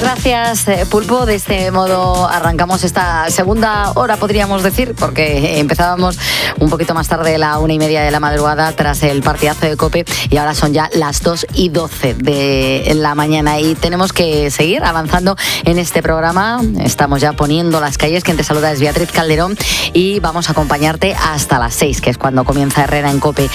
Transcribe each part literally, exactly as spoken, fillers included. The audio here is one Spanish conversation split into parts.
gracias, Pulpo. De este modo arrancamos esta segunda hora, podríamos decir, porque empezábamos un poquito más tarde, la una y media de la madrugada, tras el partidazo de COPE, y ahora son ya las dos y doce de la mañana y tenemos que seguir avanzando en este programa. Estamos ya poniendo las calles. Quien te saluda es Beatriz Calderón y vamos a acompañarte hasta las seis, que es cuando comienza Herrera en COPE.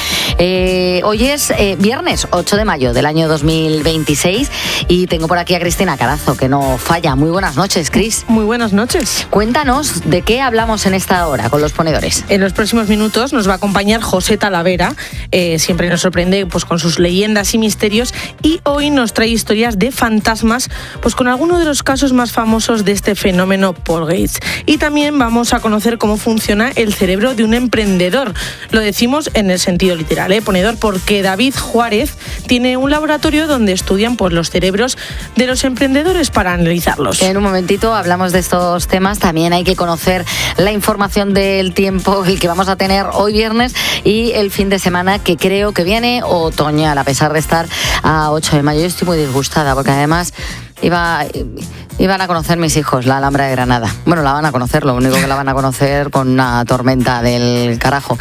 Eh, hoy es eh, viernes ocho de mayo del año dos mil veintiséis y tengo por aquí a Cristina Carazo, que no falla. Muy buenas noches, Cris. Muy buenas noches. Cuéntanos de qué hablamos en esta hora con los ponedores. En los próximos minutos nos va a acompañar José Talavera. Eh, siempre nos sorprende pues, con sus leyendas y misterios, y hoy nos trae historias de fantasmas, pues con algunos de los casos más famosos de este fenómeno poltergeist. Y también vamos a conocer cómo funciona el cerebro de un emprendedor. Lo decimos en el sentido literal, ¿eh? Ponedor, porque David Juárez tiene un laboratorio donde estudian pues, los cerebros de los emprendedores para analizarlos. En un momentito hablamos de estos temas. También hay que conocer la información del tiempo, el que vamos a tener hoy viernes y el fin de semana, que creo que viene otoñal, a pesar de estar a ocho de mayo. Yo estoy muy disgustada porque además iba... Iban a conocer mis hijos la Alhambra de Granada. Bueno, la van a conocer, lo único que la van a conocer con una tormenta del carajo.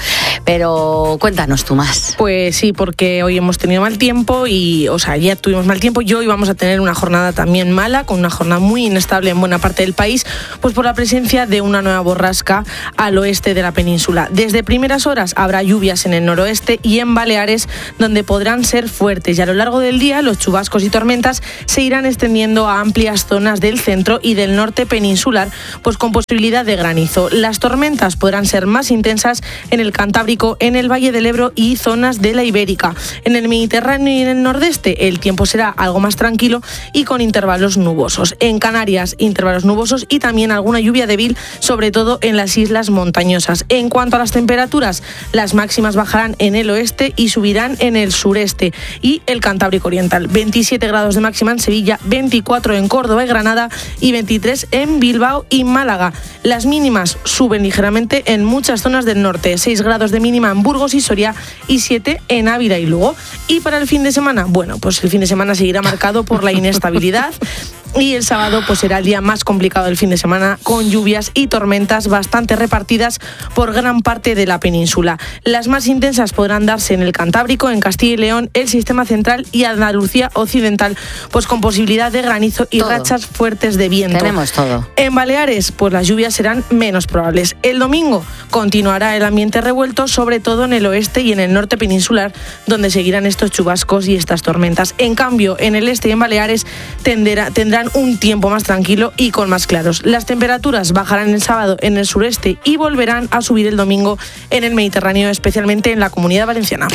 Pero cuéntanos tú más. Pues sí, porque hoy hemos tenido mal tiempo y, o sea, ya tuvimos mal tiempo y hoy vamos a tener una jornada también mala, con una jornada muy inestable en buena parte del país, pues por la presencia de una nueva borrasca al oeste de la península. Desde primeras horas habrá lluvias en el noroeste y en Baleares, donde podrán ser fuertes, y a lo largo del día los chubascos y tormentas se irán extendiendo a amplias zonas de del centro y del norte peninsular, pues con posibilidad de granizo. Las tormentas podrán ser más intensas en el Cantábrico, en el Valle del Ebro y zonas de la Ibérica. En el Mediterráneo y en el nordeste el tiempo será algo más tranquilo y con intervalos nubosos. En Canarias, intervalos nubosos y también alguna lluvia débil, sobre todo en las islas montañosas. En cuanto a las temperaturas, las máximas bajarán en el oeste y subirán en el sureste y el Cantábrico oriental. veintisiete grados de máxima en Sevilla, veinticuatro en Córdoba y Granada y veintitrés en Bilbao y Málaga. Las mínimas suben ligeramente en muchas zonas del norte, seis grados de mínima en Burgos y Soria y siete en Ávila y Lugo. Y para el fin de semana, bueno, pues el fin de semana seguirá marcado por la inestabilidad. Y el sábado pues será el día más complicado del fin de semana, con lluvias y tormentas bastante repartidas por gran parte de la península. Las más intensas podrán darse en el Cantábrico, en Castilla y León, el Sistema Central y Andalucía Occidental, pues con posibilidad de granizo y todo. Rachas fuertes de viento. Tenemos todo. En Baleares, pues las lluvias serán menos probables. El domingo continuará el ambiente revuelto, sobre todo en el oeste y en el norte peninsular, donde seguirán estos chubascos y estas tormentas. En cambio, en el este y en Baleares tenderá, tendrá un tiempo más tranquilo y con más claros. Las temperaturas bajarán el sábado en el sureste y volverán a subir el domingo en el Mediterráneo, especialmente en la Comunidad Valenciana.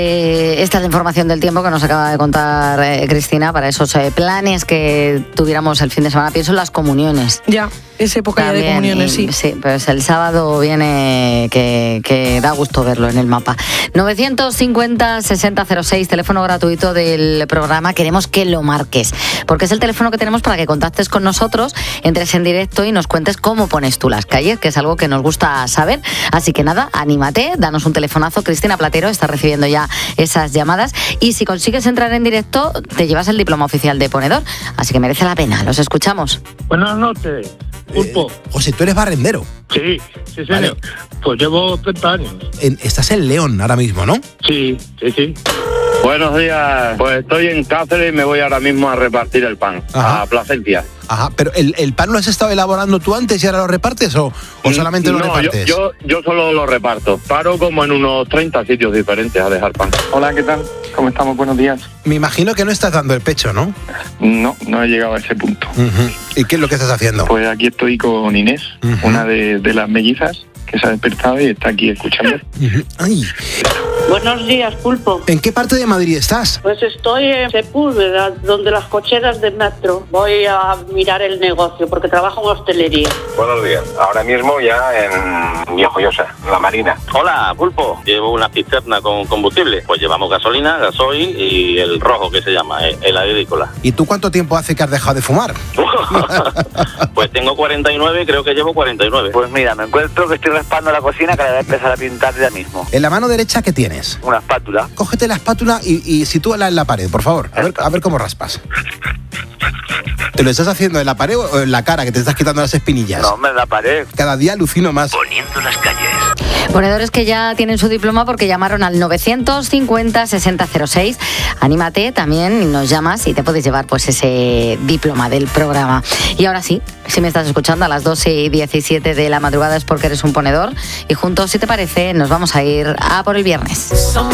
De esta es la información del tiempo que nos acaba de contar eh, Cristina, para esos eh, planes que tuviéramos el fin de semana. Pienso en las comuniones. Ya, es época ya de comuniones, sí. Sí, pues el sábado viene que, que da gusto verlo en el mapa. novecientos cincuenta sesenta cero seis, teléfono gratuito del programa. Queremos que lo marques, porque es el teléfono que tenemos para que contactes con nosotros, entres en directo y nos cuentes cómo pones tú las calles, que es algo que nos gusta saber. Así que nada, anímate, danos un telefonazo. Cristina Platero está recibiendo ya esas llamadas y si consigues entrar en directo te llevas el diploma oficial de ponedor, así que merece la pena. Los escuchamos. Buenas noches, Pulpo. Eh, José, ¿tú eres barrendero? Sí, sí, sí. Vale. Pues llevo treinta años. En, estás en León ahora mismo, ¿no? Sí, sí, sí. Buenos días, pues estoy en Cáceres y me voy ahora mismo a repartir el pan. Ajá. A Placencia. Ajá, pero ¿el, el pan lo has estado elaborando tú antes y ahora lo repartes o, o solamente lo no, repartes? Yo, yo, yo solo lo reparto. Paro como en unos treinta sitios diferentes a dejar pan. Hola, ¿qué tal? ¿Cómo estamos? Buenos días. Me imagino que no estás dando el pecho, ¿no? No, no he llegado a ese punto. Uh-huh. ¿Y qué es lo que estás haciendo? Pues aquí estoy con Inés, uh-huh. una de, de las mellizas que se ha despertado y está aquí escuchando. Uh-huh. Ay. Buenos días, Pulpo. ¿En qué parte de Madrid estás? Pues estoy en Sepúlveda, donde las cocheras de metro. Voy a mirar el negocio porque trabajo en hostelería. Buenos días. Ahora mismo ya en Viejoyosa, La Marina. Hola, Pulpo. Llevo una cisterna con combustible. Pues llevamos gasolina, gasoil y el rojo que se llama, el agrícola. ¿Y tú cuánto tiempo hace que has dejado de fumar? Pues tengo cuarenta y nueve, creo que llevo cuarenta y nueve. Pues mira, me encuentro que estoy raspando la cocina que la voy a empezar a pintar ya mismo. ¿En la mano derecha qué tienes? tienes? Una espátula. Cógete la espátula y, y sitúala en la pared, por favor. A ver, a ver cómo raspas. ¿Te lo estás haciendo en la pared o en la cara, que te estás quitando las espinillas? No, me la pared. Cada día alucino más. Poniendo las calles. Ponedores que ya tienen su diploma porque llamaron al novecientos cincuenta sesenta cero seis. Anímate también y nos llamas y te puedes llevar pues ese diploma del programa. Y ahora sí, si me estás escuchando a las doce y diecisiete de la madrugada es porque eres un ponedor. Y juntos, si te parece, nos vamos a ir a por el viernes.